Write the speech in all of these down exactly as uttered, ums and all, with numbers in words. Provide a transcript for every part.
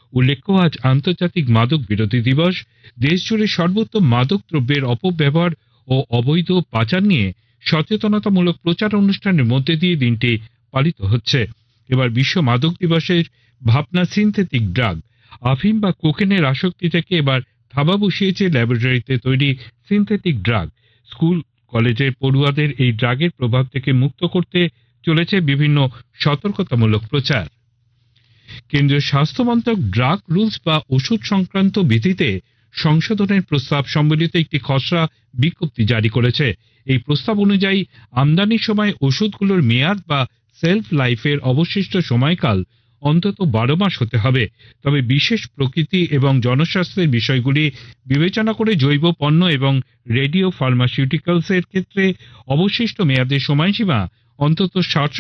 উল্লেখ্য, আজ আন্তর্জাতিক মাদক বিরোধী দিবস। দেশজুড়ে সর্বোত্তম মাদক দ্রব্যের অপব্যবহার ও অবৈধ পাচার নিয়ে সচেতনতামূলক প্রচার অনুষ্ঠানের মধ্যে দিয়ে দিনটি পালিত হচ্ছে। এবার বিশ্ব মাদক দিবসের ভাবনা সিনথেটিক ড্রাগ। আফিম বা কোকেনের আসক্তি থেকে এবার থাবা বসিয়েছে ল্যাবরেটরিতে তৈরি সিনথেটিক ড্রাগ। স্কুল কলেজের পড়ুয়াদের এই ড্রাগের প্রভাব থেকে মুক্ত করতে চলেছে বিভিন্ন সতর্কতামূলক প্রচার। কেন্দ্রীয় স্বাস্থ্য মন্ত্রক ড্রাগ রুলস বা ওষুধ সংক্রান্ত বিধিতে সংশোধনের প্রস্তাব সম্বলিত একটি খসড়া বিজ্ঞপ্তি জারি করেছে। এই প্রস্তাব অনুযায়ী আমদানির সময় ওষুধগুলোর মেয়াদ বা সেলফ লাইফের অবশিষ্ট সময়কাল অন্তত বারো মাস হতে হবে। তবে বিশেষ প্রকৃতি এবং জনস্বাস্থ্যের বিষয়গুলি বিবেচনা করে জৈব পণ্য এবং রেডিও ফার্মাসিউটিক্যালসের ক্ষেত্রে অবশিষ্ট মেয়াদের সময়সীমা অন্তত ষাট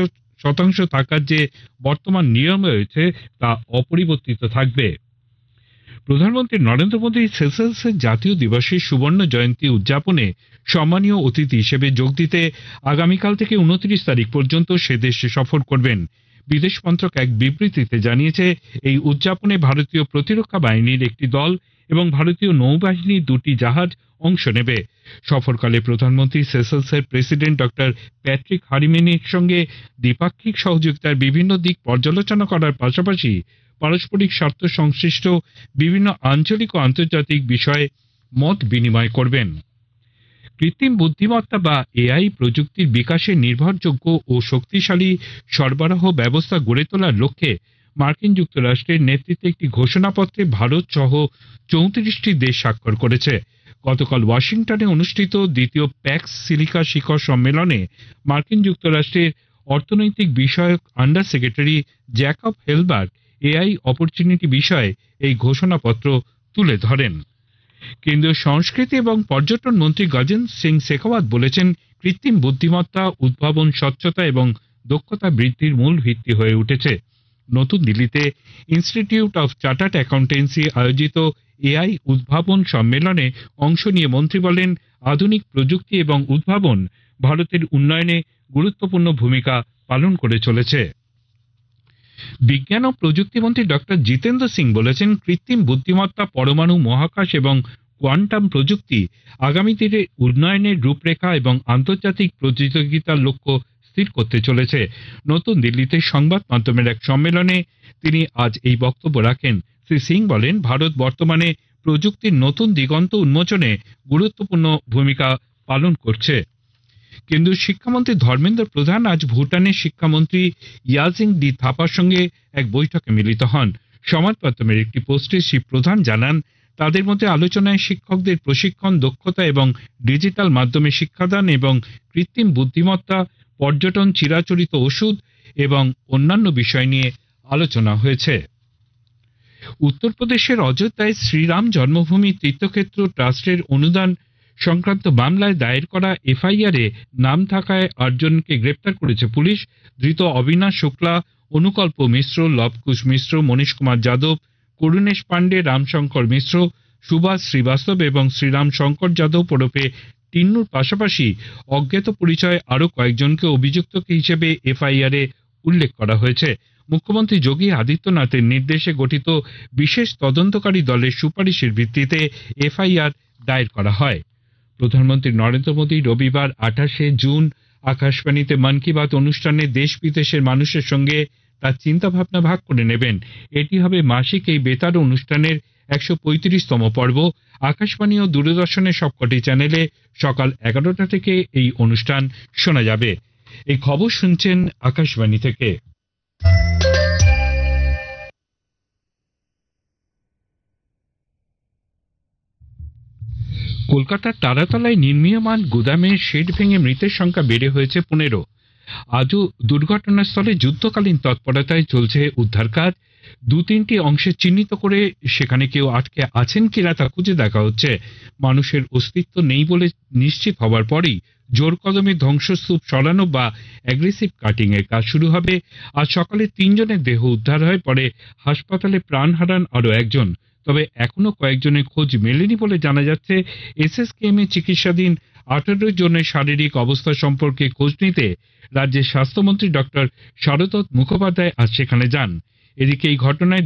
শতাংশ থাকার যে বর্তমান নিয়ম রয়েছে তা অপরিবর্তিত থাকবে। প্রধানমন্ত্রী নরেন্দ্র মোদী সেসেলসের জাতীয় দিবসের সুবর্ণ জয়ন্তী উদযাপনে সম্মানীয় অতিথি হিসেবে যোগ দিতে আগামীকাল থেকে উনত্রিশ তারিখ পর্যন্ত সে দেশে সফর করবেন। বিদেশ মন্ত্রক এক বিবৃতিতে জানিয়েছে, এই উদযাপনে ভারতীয় প্রতিরক্ষা বাহিনীর একটি দল এবং ভারতীয় নৌবাহিনীর দুটি জাহাজ অংশ নেবে। সফরকালে প্রধানমন্ত্রী সেসেলসের প্রেসিডেন্ট ডক্টর প্যাট্রিক হারিমেনের সঙ্গে দ্বিপাক্ষিক সহযোগিতার বিভিন্ন দিক পর্যালোচনা করার পাশাপাশি পারস্পরিক স্বার্থ সংশ্লিষ্ট বিভিন্ন আঞ্চলিক ও আন্তর্জাতিক বিষয়ে মত বিনিময় করবেন। কৃত্রিম বুদ্ধিমত্তা বা এআই প্রযুক্তির বিকাশে নির্ভরযোগ্য ও শক্তিশালী সরবরাহ ব্যবস্থা গড়ে তোলার লক্ষ্যে মার্কিন যুক্তরাষ্ট্রের নেতৃত্বে একটি ঘোষণাপত্রে ভারত সহ চৌত্রিশটি দেশ স্বাক্ষর করেছে। গতকাল ওয়াশিংটনে অনুষ্ঠিত দ্বিতীয় প্যাক্স সিলিকা শিখর সম্মেলনে মার্কিন যুক্তরাষ্ট্রের অর্থনৈতিক বিষয়ক under secretary Jacob হেলবার্ট AI opportunity বিষয়ে এই ঘোষণাপত্র তুলে ধরেন। কেন্দ্রীয় সংস্কৃতি এবং পর্যটন মন্ত্রী গজেন্দ্র সিং শেখাওয়াত বলেছেন, কৃত্রিম বুদ্ধিমত্তা উদ্ভাবন, স্বচ্ছতা এবং দক্ষতা বৃদ্ধির মূল ভিত্তি হয়ে উঠেছে। নতুন দিল্লিতে ইনস্টিটিউট অফ চার্টার্ড অ্যাকাউন্টেন্সি আয়োজিত এআই উদ্ভাবন সম্মেলনে অংশ নিয়ে মন্ত্রী বলেন, আধুনিক প্রযুক্তি এবং উদ্ভাবন ভারতের উন্নয়নে গুরুত্বপূর্ণ ভূমিকা পালন করে চলেছে। বিজ্ঞান ও প্রযুক্তি মন্ত্রী ডক্টর জিতেন্দ্র সিং বলেছেন, কৃত্রিম বুদ্ধিমত্তা, পরমাণু, মহাকাশ এবং কোয়ান্টাম প্রযুক্তি আগামী দিনে উন্নয়নের রূপরেখা এবং আন্তর্জাতিক প্রতিযোগিতার লক্ষ্য স্থির করতে চলেছে। নতুন দিল্লিতে সংবাদ মাধ্যমের এক সম্মেলনে তিনি আজ এই বক্তব্য রাখেন। শ্রী সিং বলেন, ভারত বর্তমানে প্রযুক্তির নতুন দিগন্ত উন্মোচনে গুরুত্বপূর্ণ ভূমিকা পালন করছে। কেন্দ্রীয় শিক্ষামন্ত্রী ধর্মেন্দ্র প্রধান আজ ভুটানের শিক্ষামন্ত্রী ইয়াজিং ডি থাপার সঙ্গে এক বৈঠকে মিলিত হন। সমাজ মাধ্যমের একটি পোস্টে শ্রী প্রধান জানান, তাদের মধ্যে আলোচনায় শিক্ষকদের প্রশিক্ষণ, দক্ষতা এবং ডিজিটাল মাধ্যমে শিক্ষাদান এবং কৃত্রিম বুদ্ধিমত্তা, পর্যটন, চিরাচরিত ওষুধ এবং অন্যান্য বিষয় নিয়ে আলোচনা হয়েছে। উত্তরপ্রদেশের অযোধ্যায় শ্রীরাম জন্মভূমি তীর্থক্ষেত্র ট্রাস্টের অনুদান সংক্রান্ত মামলায় দায়ের করা এফআইআরে নাম থাকায় আটজনকে গ্রেপ্তার করেছে পুলিশ। ধৃত অবিনাশ শুক্লা, অনুকল্প মিশ্র, লবকুশ মিশ্র, মনীশ কুমার যাদব, করুণেশ পাণ্ডে, রামশঙ্কর মিশ্র, সুভাষ শ্রীবাস্তব এবং শ্রীরাম শঙ্কর যাদব ওরফে টিন্নুর পাশাপাশি অজ্ঞাত পরিচয় আরও কয়েকজনকে অভিযুক্ত হিসেবে এফআইআরে উল্লেখ করা হয়েছে। মুখ্যমন্ত্রী যোগী আদিত্যনাথের নির্দেশে গঠিত বিশেষ তদন্তকারী দলের সুপারিশের ভিত্তিতে এফআইআর দায়ের করা হয়। প্রধানমন্ত্রী নরেন্দ্র মোদী রবিবার আঠাশে জুন আকাশবাণীতে মন কি বাত অনুষ্ঠানে দেশ বিদেশের মানুষের সঙ্গে তার চিন্তাভাবনা ভাগ করে নেবেন। এটি হবে মাসিক এই বেতার অনুষ্ঠানের একশো পঁয়ত্রিশতম পর্ব। আকাশবাণী ও দূরদর্শনের সবকটি চ্যানেলে সকাল এগারোটা থেকে এই অনুষ্ঠান শোনা যাবে। এই খবর শুনছেন আকাশবাণী থেকে। কলকাতার তারাতলায় নির্মীয়মান গুদামের শেড ভেঙে মৃতের সংখ্যা বেড়ে হয়েছে পনেরো। আজও দুর্ঘটনাস্থলে যুদ্ধকালীন তৎপরতায় চলছে উদ্ধার কাজ। দু তিনটি অংশে চিহ্নিত করে সেখানে কেউ আটকে আছেন কিনা তা খুঁজে দেখা হচ্ছে। মানুষের অস্তিত্ব নেই বলে নিশ্চিত হওয়ার পরই জোর কদমে ধ্বংসস্তূপ সরানো বা অ্যাগ্রেসিভ কাটিং এর কাজ শুরু হবে। আজ সকালে তিনজনের দেহ উদ্ধার হয়, পরে হাসপাতালে প্রাণ হারান আরও একজন। তবে এখনো কয়েকজনের খোঁজ মেলেনি বলে জানা যাচ্ছে। এসএসকেএম এ চিকিৎসাধীন আঠারো জনের শারীরিক অবস্থা সম্পর্কে খোঁজ নিতে রাজ্যের স্বাস্থ্যমন্ত্রী ডক্টর শারদত্ত মুখোপাধ্যায় আজ সেখানে যান। এদিকে এই ঘটনায়